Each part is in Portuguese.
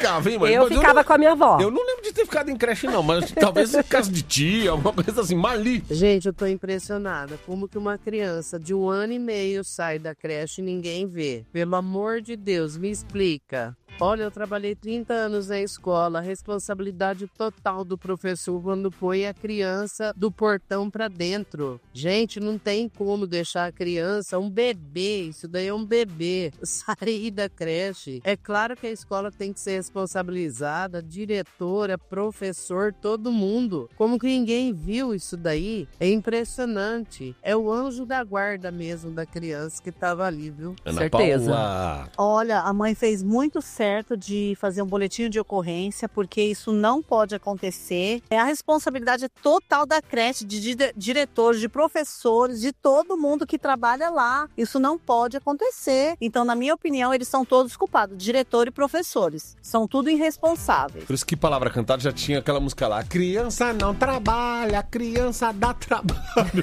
ficava, hein, mãe? Eu ficava com a minha avó. Eu não lembro de ter ficado em creche, não, mas talvez em casa de tia, alguma coisa assim. Marli. Gente, eu tô impressionada. Como que uma criança de 1 ano e meio sai da creche e ninguém vê? Pelo amor de Deus, me explica. Olha, eu trabalhei 30 anos na escola, a responsabilidade total do professor quando põe a criança do portão pra dentro. Gente, não tem como deixar a criança, um bebê, isso daí é um bebê, sair da creche. É claro que a escola tem que ser responsabilizada, diretora, professor, todo mundo. Como que ninguém viu isso daí? É impressionante. É o anjo da guarda mesmo da criança que tava ali, viu? Ana Certeza. Paula. Olha, a mãe fez muito certo de fazer um boletim de ocorrência, porque isso não pode acontecer. A responsabilidade é total da creche, de diretores, de professores, de todo mundo que trabalha lá. Isso não pode acontecer. Então, na minha opinião, eles são todos culpados, diretor e professores. São tudo irresponsáveis. Por isso que Palavra Cantada já tinha aquela música lá. Criança não trabalha, criança dá trabalho.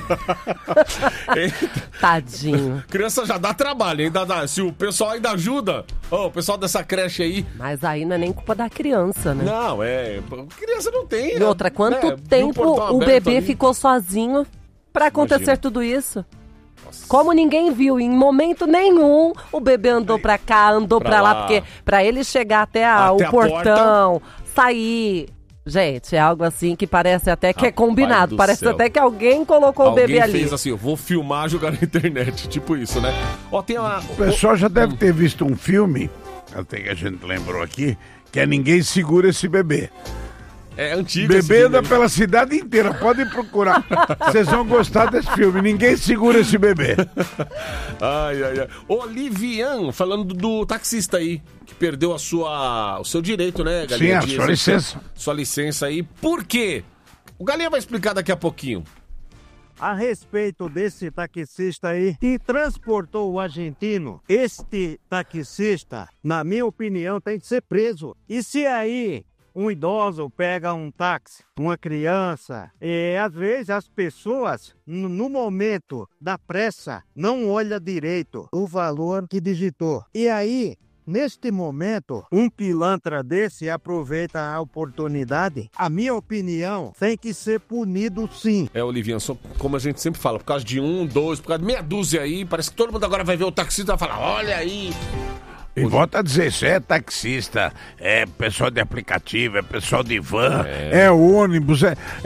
Tadinho. Criança já dá trabalho, ainda dá. Se o pessoal ainda ajuda, o pessoal dessa creche aí. Mas aí não é nem culpa da criança, né? Não, criança não tem. E outra, quanto tempo o bebê ficou sozinho pra acontecer tudo isso? Nossa. Como ninguém viu, em momento nenhum, o bebê andou pra cá, andou pra lá, porque pra ele chegar até o portão, sair... Gente, é algo assim que parece até que é combinado. Parece até que alguém colocou o bebê ali. Alguém fez assim, eu vou filmar e jogar na internet, tipo isso, né? Ó, tem uma... O pessoal já deve ter visto um filme, até que a gente lembrou aqui, que é Ninguém Segura Esse Bebê. É antigo. Bebê anda pela cidade inteira, podem procurar. Vocês vão gostar desse filme. Ninguém segura esse bebê. Ai. Olivian, falando do taxista aí, que perdeu o seu direito, né, Galinha? Sim, a sua licença. Sua licença aí. Por quê? O Galinha vai explicar daqui a pouquinho. A respeito desse taxista aí que transportou o argentino, este taxista, na minha opinião, tem que ser preso. E se aí um idoso pega um táxi, uma criança, e às vezes as pessoas, no momento da pressa, não olham direito o valor que digitou. E aí, neste momento, um pilantra desse aproveita a oportunidade. A minha opinião, tem que ser punido sim. Olivian, como a gente sempre fala, por causa de 1, 2, por causa de meia dúzia aí, parece que todo mundo agora vai ver o taxista e vai falar, olha aí... E volta a dizer, isso é taxista, é pessoal de aplicativo, é pessoal de van, é ônibus,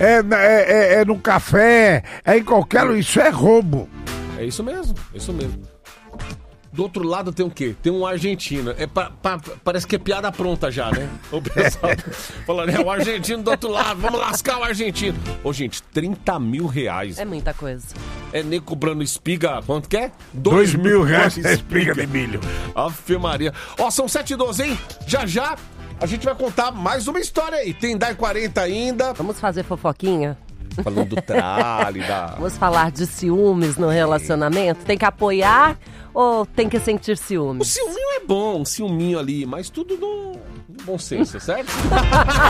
é no café, é em qualquer lugar, isso é roubo. É isso mesmo. Do outro lado tem o quê? Tem um argentino. Parece que é piada pronta já, né? O pessoal falando, o argentino do outro lado, vamos lascar o argentino. Ô, gente, 30 mil reais. É muita coisa. É nego cobrando espiga, quanto que é? 2 mil reais é espiga de milho. Ave Maria. Ó, são 7h12, hein? Já a gente vai contar mais uma história aí. Tem Dai 40 ainda. Vamos fazer fofoquinha? Falando do trale, Vamos falar de ciúmes no relacionamento? Tem que apoiar ou tem que sentir ciúmes? O ciúminho é bom, um ciúminho ali, mas tudo no bom senso, certo?